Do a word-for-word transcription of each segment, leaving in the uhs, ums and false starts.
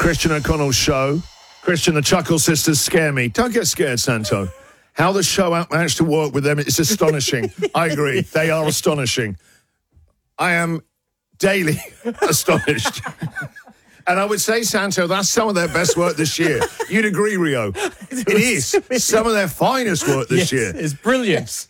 Christian O'Connell's show. Christian, the Chuckle Sisters scare me. Don't get scared, Santo. How the show managed to work with them is astonishing. I agree. They are astonishing. I am daily astonished. And I would say, Santo, that's some of their best work this year. You'd agree, Rio. It is some of their finest work this yes, year. It's brilliant. Yes.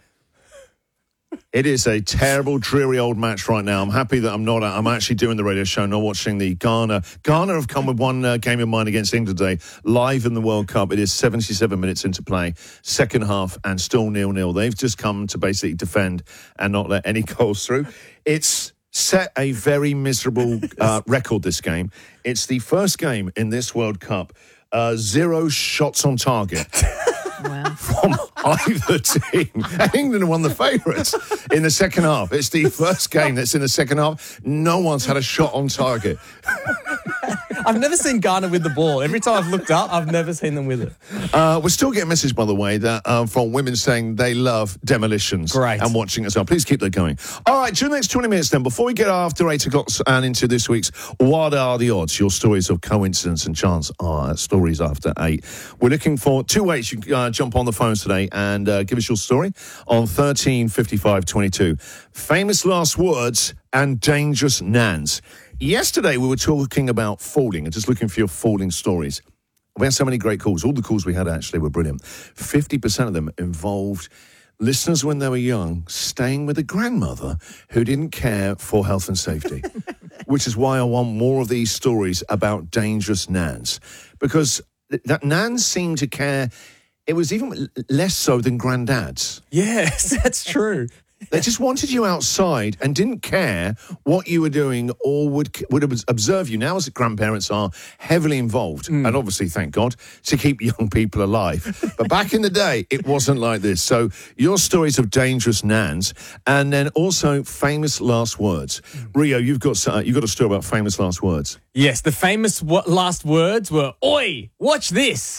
It is a terrible, dreary old match right now. I'm happy that I'm not. I'm actually doing the radio show, not watching the Ghana. Ghana have come with one uh, game in mind against England today, live in the World Cup. It is seventy-seven minutes into play, second half, and still nil-nil. They've just come to basically defend and not let any goals through. It's set a very miserable uh, record, this game. It's the first game in this World Cup, uh, zero shots on target. Wow. From either team. And England won the favourites in the second half. It's the first game that's in the second half. No one's had a shot on target. I've never seen Ghana with the ball. Every time I've looked up, I've never seen them with it. Uh, we're still getting a message, by the way, that uh, from women saying they love demolitions. Great. And watching as well. Please keep that going. All right, during the next twenty minutes then, before we get after eight o'clock and into this week's What Are the Odds? Your stories of coincidence and chance are stories after eight. We're looking for two ways you can uh, jump on the phones today and uh, give us your story on thirteen fifty-five twenty-two. Famous last words and dangerous nans. Yesterday, we were talking about falling and just looking for your falling stories. We had so many great calls. All the calls we had actually were brilliant. fifty percent of them involved listeners when they were young staying with a grandmother who didn't care for health and safety, which is why I want more of these stories about dangerous nans. Because that nans seem to care. It was even less so than granddads. Yes, that's true. They just wanted you outside and didn't care what you were doing or would would observe you. Now, as grandparents are heavily involved, mm. and obviously, thank God, to keep young people alive. But back in the day, it wasn't like this. So your stories of dangerous nans and then also famous last words. Mm. Rio, you've got, uh, you've got a story about famous last words. Yes, the famous w- last words were, "Oi, watch this."